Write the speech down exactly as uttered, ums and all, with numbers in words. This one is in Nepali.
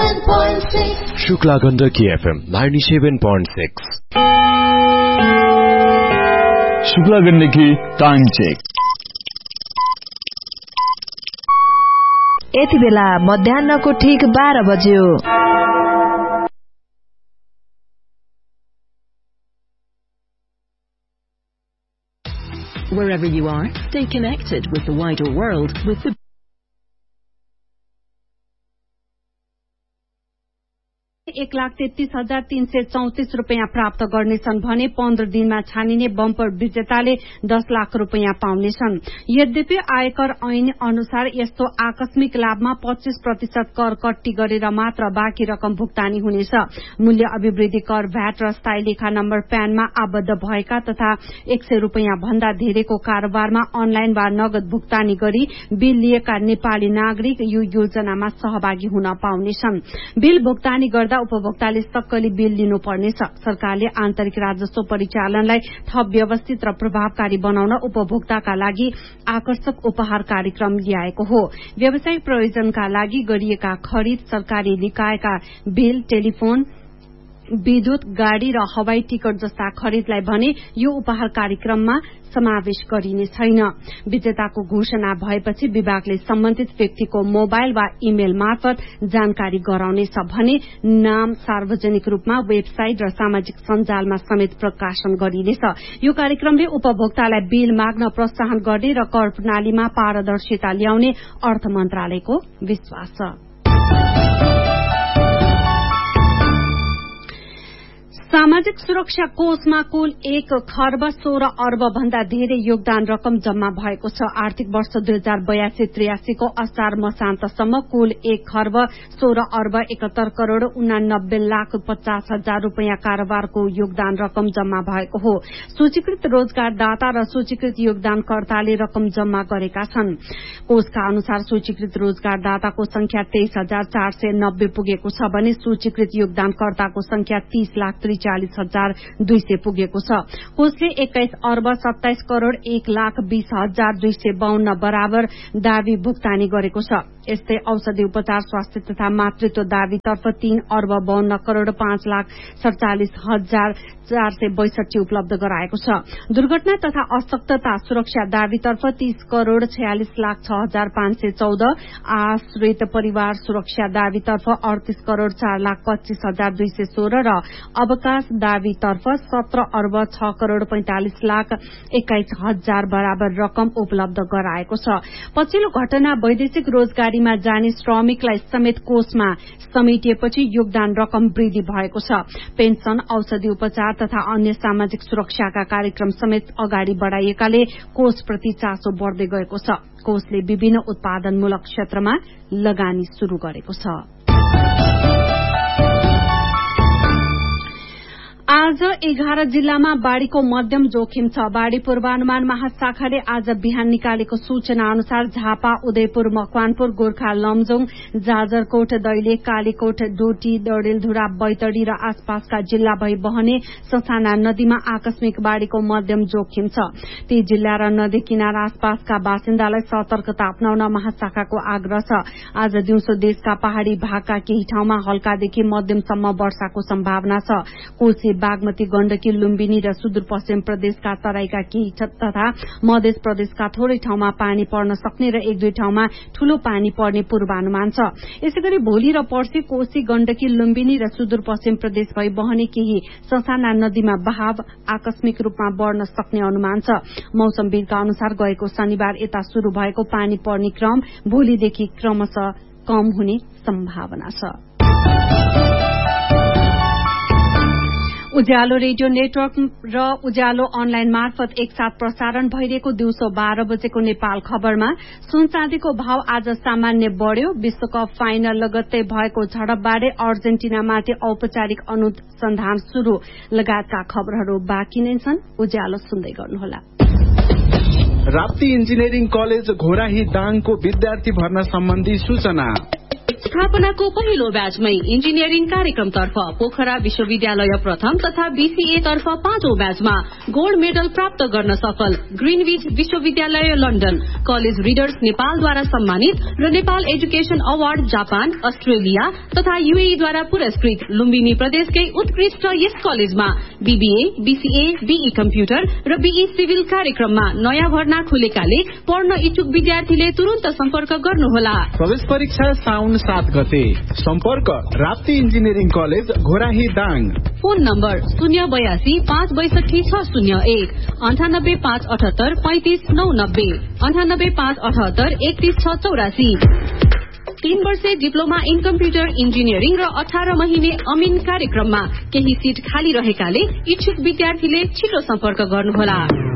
seven point six. Shukla Gandaki F M ninety-seven point six. Shukla Gandaki time check. यति बेला मध्याह्नको ठीक बाह्र बज्यो। Wherever you are, stay connected with the wider world with the एक लाख तेत्तीस हजार तीन सय चौतिस रूपियाँ प्राप्त गर्नेछन् भने पन्ध्र दिनमा छानिने बम्पर विजेताले दस लाख रूपियाँ पाउनेछन्। यद्यपि आयकर ऐन अनुसार यस्तो आकस्मिक लाभमा पच्चीस प्रतिशत कर कट्टी गरेर मात्र बाँकी रकम भुक्तानी हुनेछ। मूल्य अभिवृद्धि कर भ्याट र स्थायी लेखा नम्बर प्यानमा आबद्ध भएका तथा एक सय रूपियाँ भन्दा धेरैको कारोबारमा अनलाइन वा नगद भुक्तानी गरी बिल लिएका नेपाली नागरिक यो योजनामा सहभागी हुन पाउनेछन्। बिल भुक्तानी गर्दा उपभोक्ताले सक्कली बिल लिनुपर्नेछ। सरकारले आन्तरिक राजस्व परिचालनलाई थप व्यवस्थित र प्रभावकारी बनाउन उपभोक्ताका लागि आकर्षक उपहार कार्यक्रम ल्याएको हो। व्यावसायिक प्रयोजनका लागि गरिएका खरिद, सरकारी निकायका बिल, टेलिफोन, विद्युत, गाड़ी र हवाई टिकट जस्ता खरिदलाई भने यो उपहार कार्यक्रममा समावेश गरिने छैन। विजेताको घोषणा भएपछि विभागले सम्बन्धित व्यक्तिको मोबाइल वा इमेल मार्फत जानकारी गराउनेछ भने नाम सार्वजनिक रूपमा वेबसाइट र सामाजिक सञ्जालमा समेत प्रकाशन गरिनेछ। यो कार्यक्रमले उपभोक्तालाई बिल माग्न प्रोत्साहन गर्ने र कर प्रणालीमा पारदर्शिता ल्याउने अर्थ मन्त्रालयको विश्वास छ। सामाजिक सुरक्षा कोषमा कुल एक खर्ब सोह्र अर्ब भन्दा धेरै योगदान रकम जम्मा भएको छ। आर्थिक वर्ष दुई हजार बयासी त्रियासीको असार मसान्तसम्म कुल एक खर्ब सोह्र अर्ब एकहत्तर करोड़ उनानब्बे लाख पचास हजार रूपियाँ कारोबारको योगदान रकम जम्मा भएको हो। सूचीकृत रोजगारदाता र सूचीकृत योगदानकर्ताले रकम जम्मा गरेका छन्। कोषका अनुसार सूचीकृत रोजगारदाताको संख्या तेइस हजार चार सय नब्बे पुगेको छ भने सूचीकृत योगदानकर्ताको संख्या तीस लाख चालीस हजार दुई सय पुगेको छ। कोषले एक्काइस अर्ब सत्ताइस करोड़ एक लाख बीस हजार दुई सय बाहन्न बराबर दावी भुक्तानी गरेको छ। यस्तै औषधि उपचार, स्वास्थ्य तथा मातृत्व दावीतर्फ तीन अर्ब बाहन्न करोड़ पाँच लाख सड़चालिस हजार चार सय बैसठी उपलब्ध गराएको छ। दुर्घटना तथा अशक्तता सुरक्षा दावीतर्फ तीस करोड़ छयालिस लाख छ हजार पाँच सय चौध, आश्रित परिवार सुरक्षा दावीतर्फ अड़तीस करोड़ चार लाख पच्चीस हजार दुई सय सोह्र र अवकाश दावीतर्फ सत्र अर्ब छ करोड़ पैंतालिस लाख एक्काइस हजार बराबर रकम उपलब्ध गराएको छ। पछिल्लो घटना वैदेशिक रोजगारीमा जाने श्रमिकलाई समेत कोषमा समेटिएपछि योगदान रकम वृद्धि भएको छ। पेन्सन, औषधि उपचार तथा अन्य सामाजिक सुरक्षाका कार्यक्रम समेत अगाडि बढ़ाइएकाले कोषप्रति चासो बढ़दै गएको छ। कोषले विभिन्न उत्पादनमूलक क्षेत्रमा लगानी शुरू गरेको छ। आज एघार जिल्लामा बाढ़ीको मध्यम जोखिम छ। बाढ़ी पूर्वानुमान महाशाखाले आज बिहान निकालेको सूचना अनुसार झापा, उदयपुर, मकवानपुर, गोर्खा, लमजुङ, जाजरकोट, दैलेख, कालीकोट, डोटी, डडेलधुरा, बैतडी र आसपासका जिल्ला भई बहने ससाना नदीमा आकस्मिक बाढ़ीको मध्यम जोखिम छ। ती जिल्ला र नदी किनारा आसपासका बासिन्दालाई सतर्कता अपनाउन महाशाखाको आग्रह छ। आज दिउँसो देशका पहाड़ी भागका केही ठाउँमा हल्कादेखि मध्यमसम्म वर्षाको सम्भावना छ। कोशी, बागमती, गण्डकी, लुम्बिनी र सुदूरपश्चिम प्रदेशका तराईका केही तथा मध्य प्रदेशका थोरै ठाउँमा पानी पर्न सक्ने र एक दुई ठाउँमा ठूलो पानी पर्ने पूर्वानुमान छ। यसैगरी भोलि र पर्सि कोशी, गण्डकी, लुम्बिनी र सुदूरपश्चिम प्रदेश भई बहने केही ससाना नदीमा बहाव आकस्मिक रूपमा बढ़न सक्ने अनुमान छ। मौसमविदका अनुसार गएको शनिबार यता शुरू भएको पानी पर्ने क्रम भोलिदेखि क्रमशः कम हुने सम्भावना छ। उज्यालो रेडियो नेटवर्क र उज्यालो अनलाइन मार्फत एकसाथ प्रसारण भइरहेको दिउँसो बाह्र बजेको नेपाल खबरमा सुन चाँदीको भाव आज सामान्य बढ़्यो। विश्वकप फाइनल लगत्तै भएको झडपबारे अर्जेन्टिनामाथि औपचारिक अनुसन्धान शुरू लगायतका खबरहरू बाँकी नै छन्। उज्यालो सुन्दै गर्नुहोला। राप्ती इन्जिनियरिङ कलेज घोराही दाङको विद्यार्थी भर्ना सम्बन्धी सूचना। स्थापनाको पहिलो ब्याचमै इन्जिनियरिङ कार्यक्रमतर्फ पोखरा विश्वविद्यालय प्रथम तथा बीसीए तर्फ पाँचौं ब्याचमा गोल्ड मेडल प्राप्त गर्न सफल ग्रीनविच विश्वविद्यालय लन्डन कलेज रिडर्स नेपालद्वारा सम्मानित र Nepal education award Japan Australia तथा यूएईद्वारा पुरस्कृत लुम्बिनी प्रदेशकै उत्कृष्ट यस कलेजमा बीबीए बीसीए बीई कम्प्युटर र बीई सिभिल कार्यक्रममा नयाँ भर्ना खुलेकाले पढ्न इच्छुक विद्यार्थीले तुरन्त सम्पर्क गर्नुहोला। प्रवेश परीक्षा साउन सात गते। सम्पर्क Rapti engineering college Ghorahi Dang. Phone number शून्य बयासी पाँच बैसठी छ शून्य एक अन्ठानब्बे पाँच अठहत्तर पैंतिस नौ नब्बे अन्ठानब्बे पाँच अठहत्तर एकतीस छ चौरासी। तीन वर्षे डिप्लोमा इन कम्प्युटर इन्जिनियरिङ र अठार महिने अमिन कार्यक्रममा केही सीट खाली रहेकाले इच्छुक विद्यार्थीले छिटो सम्पर्क गर्नुहोला।